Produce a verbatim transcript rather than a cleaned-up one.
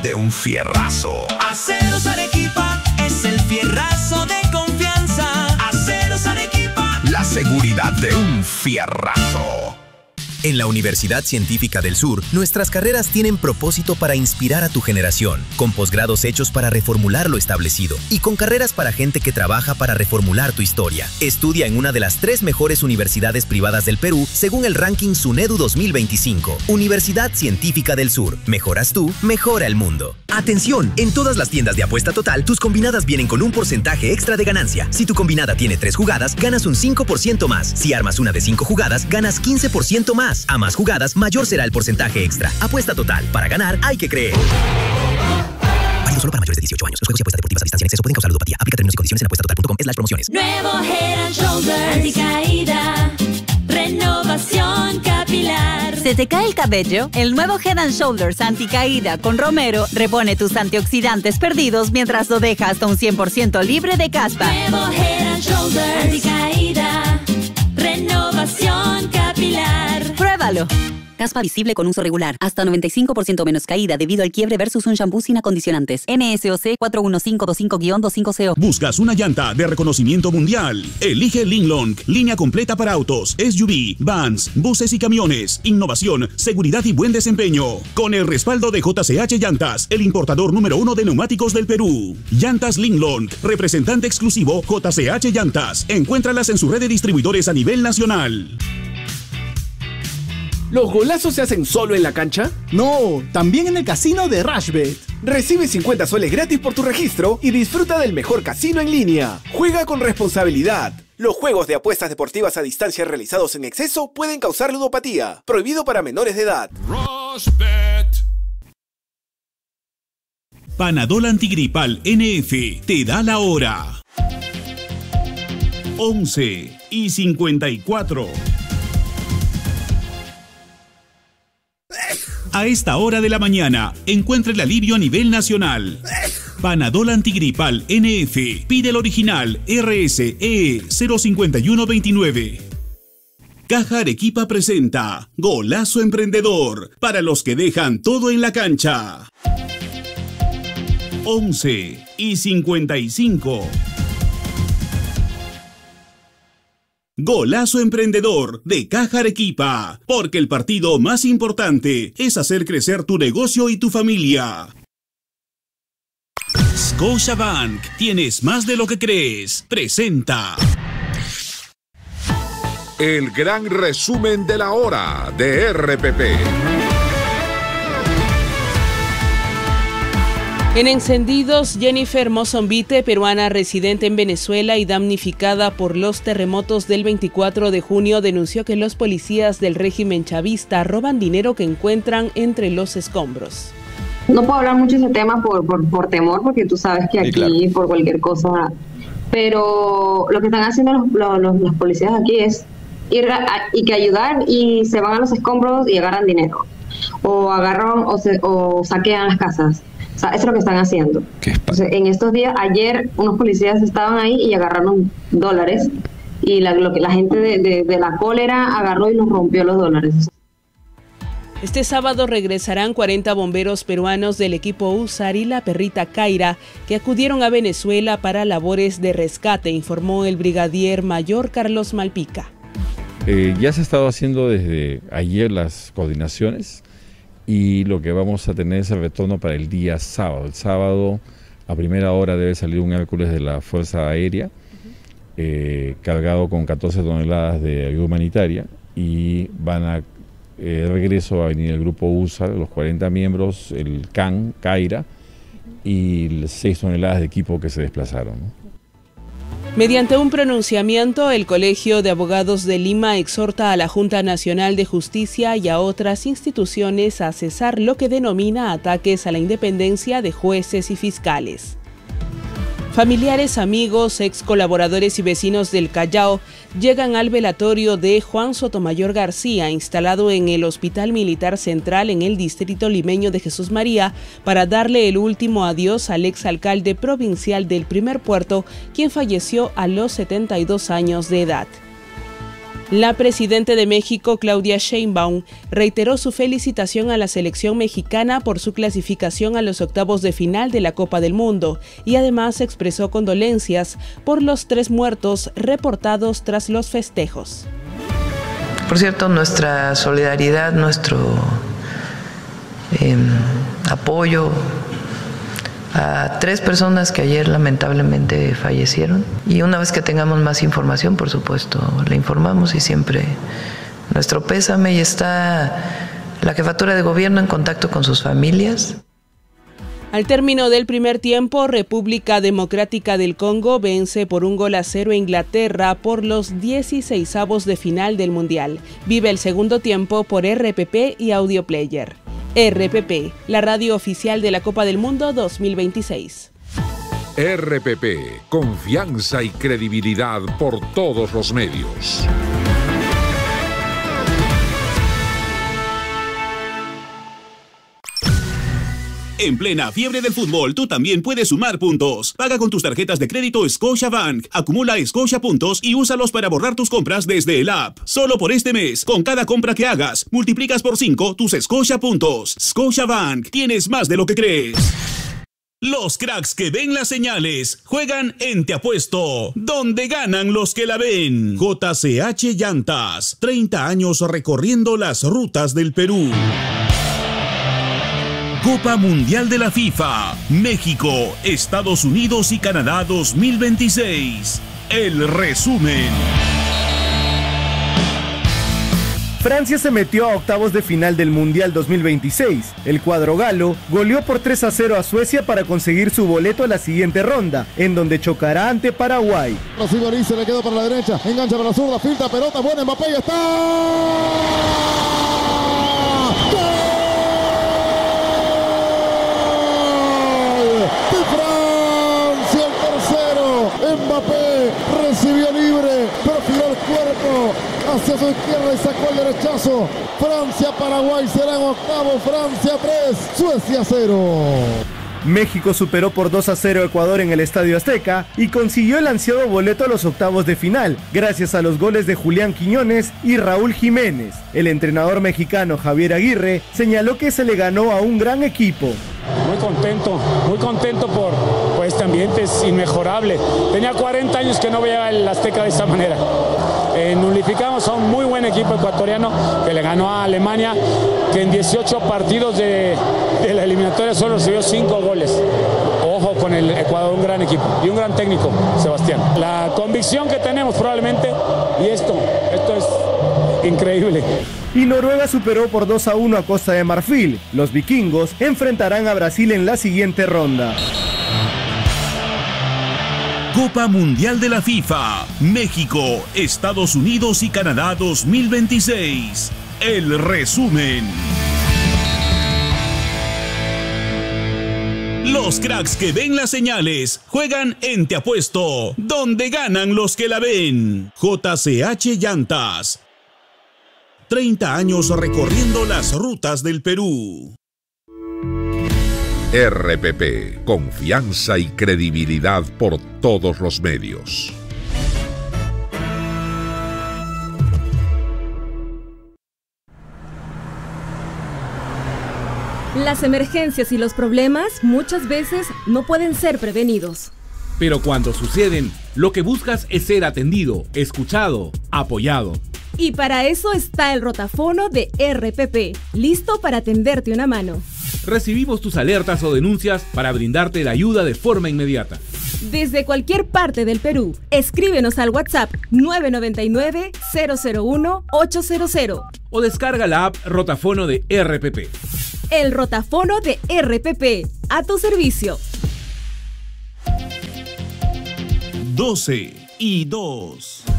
de un fierrazo. Aceros Arequipa es el fierrazo de confianza. Aceros Arequipa, la seguridad de un fierrazo. En la Universidad Científica del Sur, nuestras carreras tienen propósito para inspirar a tu generación, con posgrados hechos para reformular lo establecido y con carreras para gente que trabaja para reformular tu historia. Estudia en una de las tres mejores universidades privadas del Perú, según el ranking SUNEDU dos mil veinticinco. Universidad Científica del Sur. Mejoras tú, mejora el mundo. ¡Atención! En todas las tiendas de apuesta total, tus combinadas vienen con un porcentaje extra de ganancia. Si tu combinada tiene tres jugadas, ganas un cinco por ciento más. Si armas una de cinco jugadas, ganas quince por ciento más. A más jugadas, mayor será el porcentaje extra. Apuesta total. Para ganar, hay que creer. Válido solo para mayores de dieciocho años. Los juegos y apuestas deportivas a distancia en exceso pueden causar ludopatía. Aplica términos y condiciones en apuesta total punto com slash promociones. Nuevo Head and Shoulders anticaída. Renovación capilar. ¿Se te cae el cabello? El nuevo Head and Shoulders anticaída con Romero repone tus antioxidantes perdidos mientras lo deja hasta un cien por ciento libre de caspa. Nuevo Head and Shoulders anticaída. Renovación capilar. Pruébalo. Caspa visible con uso regular. Hasta noventa y cinco por ciento menos caída debido al quiebre versus un shampoo sin acondicionantes. N S O C cuatro uno cinco dos cinco guión veinticinco C O. ¿Buscas una llanta de reconocimiento mundial? Elige Linglong, línea completa para autos, S U V, vans, buses y camiones. Innovación, seguridad y buen desempeño. Con el respaldo de J C H Llantas, el importador número uno de neumáticos del Perú. Llantas Linglong, representante exclusivo J C H Llantas. Encuéntralas en su red de distribuidores a nivel nacional. ¿Los golazos se hacen solo en la cancha? No, también en el casino de Rashbet. Recibe cincuenta soles gratis por tu registro y disfruta del mejor casino en línea. Juega con responsabilidad. Los juegos de apuestas deportivas a distancia realizados en exceso pueden causar ludopatía. Prohibido para menores de edad. Rashbet. Panadol Antigripal N F te da la hora. once y cincuenta y cuatro. A esta hora de la mañana, encuentra el alivio a nivel nacional. Panadol Antigripal N F. Pide el original R S E cero cinco uno dos nueve. Caja Arequipa presenta Golazo Emprendedor, para los que dejan todo en la cancha. once y cincuenta y cinco. Golazo Emprendedor de Caja Arequipa, porque el partido más importante es hacer crecer tu negocio y tu familia. Scotiabank, tienes más de lo que crees. Presenta el gran resumen de la hora de R P P. En encendidos, Jennifer Mozombite, peruana residente en Venezuela y damnificada por los terremotos del veinticuatro de junio, denunció que los policías del régimen chavista roban dinero que encuentran entre los escombros. No puedo hablar mucho de ese tema por, por, por temor, porque tú sabes que aquí, sí, claro, por cualquier cosa, pero lo que están haciendo los, los, los, los policías aquí es ir a, y que ayudar, y se van a los escombros y agarran dinero, o agarran o, se, o saquean las casas. O sea, eso es lo que están haciendo. Entonces, en estos días, ayer, unos policías estaban ahí y agarraron dólares, y la, lo que la gente de, de, de la cólera agarró y nos rompió los dólares. Este sábado regresarán cuarenta bomberos peruanos del equipo USAR y la perrita Kaira, que acudieron a Venezuela para labores de rescate, informó el brigadier mayor Carlos Malpica. Eh, ya se ha estado haciendo desde ayer las coordinaciones, y lo que vamos a tener es el retorno para el día sábado. El sábado a primera hora debe salir un Hércules de la Fuerza Aérea, eh, cargado con catorce toneladas de ayuda humanitaria, y van a eh, regreso a venir el grupo USAR, los cuarenta miembros, el C A N, Kaira, y seis toneladas de equipo que se desplazaron, ¿no? Mediante un pronunciamiento, el Colegio de Abogados de Lima exhorta a la Junta Nacional de Justicia y a otras instituciones a cesar lo que denomina ataques a la independencia de jueces y fiscales. Familiares, amigos, ex colaboradores y vecinos del Callao llegan al velatorio de Juan Sotomayor García, instalado en el Hospital Militar Central en el distrito limeño de Jesús María, para darle el último adiós al exalcalde provincial del Primer Puerto, quien falleció a los setenta y dos años de edad. La presidenta de México, Claudia Sheinbaum, reiteró su felicitación a la selección mexicana por su clasificación a los octavos de final de la Copa del Mundo y además expresó condolencias por los tres muertos reportados tras los festejos. Por cierto, nuestra solidaridad, nuestro eh, apoyo a tres personas que ayer lamentablemente fallecieron. Y una vez que tengamos más información, por supuesto, le informamos y siempre nuestro pésame, y está la jefatura de gobierno en contacto con sus familias. Al término del primer tiempo, República Democrática del Congo vence por un gol a cero a Inglaterra por los dieciseisavos de final del Mundial. Vive el segundo tiempo por R P P y Audio Player. R P P, la radio oficial de la Copa del Mundo dos mil veintiséis. R P P, confianza y credibilidad por todos los medios. En plena fiebre del fútbol, tú también puedes sumar puntos. Paga con tus tarjetas de crédito Scotiabank, acumula Scotia puntos y úsalos para borrar tus compras desde el app. Solo por este mes, con cada compra que hagas, multiplicas por cinco tus Scotia puntos. Scotiabank, tienes más de lo que crees. Los cracks que ven las señales juegan en Te Apuesto, donde ganan los que la ven. J C H Llantas, treinta años recorriendo las rutas del Perú. Copa Mundial de la FIFA, México, Estados Unidos y Canadá dos mil veintiséis. El resumen. Francia se metió a octavos de final del Mundial dos mil veintiséis. El cuadro galo goleó por tres a cero a Suecia para conseguir su boleto a la siguiente ronda, en donde chocará ante Paraguay. Recibe se le quedó para la derecha, engancha para la zurda, filtra, pelota, buena, Mbappé, y está. Mbappé recibió libre, perfiló el cuerpo hacia su izquierda y sacó el derechazo. Francia-Paraguay será en octavo, Francia tres, Suecia cero. México superó por dos a cero a Ecuador en el Estadio Azteca y consiguió el ansiado boleto a los octavos de final, gracias a los goles de Julián Quiñones y Raúl Jiménez. El entrenador mexicano Javier Aguirre señaló que se le ganó a un gran equipo. Muy contento, muy contento por, por este ambiente, es inmejorable. Tenía cuarenta años que no veía el Azteca de esta manera. Eh, nulificamos a un muy buen equipo ecuatoriano que le ganó a Alemania, que en dieciocho partidos de, de la eliminatoria solo recibió cinco goles. Ojo con el Ecuador, un gran equipo y un gran técnico, Sebastián. La convicción que tenemos probablemente, y esto, esto es increíble. Y Noruega superó por dos a uno a Costa de Marfil. Los vikingos enfrentarán a Brasil en la siguiente ronda. Copa Mundial de la FIFA, México, Estados Unidos y Canadá dos mil veintiséis. El resumen. Los cracks que ven las señales juegan en Te Apuesto, donde ganan los que la ven. J C H Llantas, treinta años recorriendo las rutas del Perú. R P P, confianza y credibilidad por todos los medios. Las emergencias y los problemas muchas veces no pueden ser prevenidos. Pero cuando suceden, lo que buscas es ser atendido, escuchado, apoyado. Y para eso está el rotafono de R P P, listo para tenderte una mano. Recibimos tus alertas o denuncias para brindarte la ayuda de forma inmediata. Desde cualquier parte del Perú, escríbenos al WhatsApp nueve nueve nueve, cero cero uno, ocho cero cero. O descarga la app Rotafono de R P P. El rotafono de R P P, a tu servicio. doce y dos.